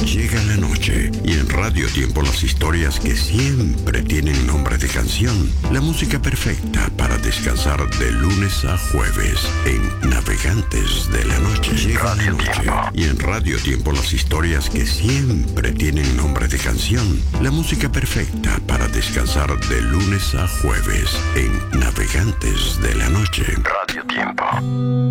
Llega la noche y en Radio Tiempo las historias que siempre tienen nombre de canción. La música perfecta para descansar de lunes a jueves en Navegantes de la Noche. Llega la noche y en Radio Tiempo las historias que siempre tienen nombre de canción. La música perfecta para descansar de lunes a jueves en Navegantes de la Noche. Radio Tiempo.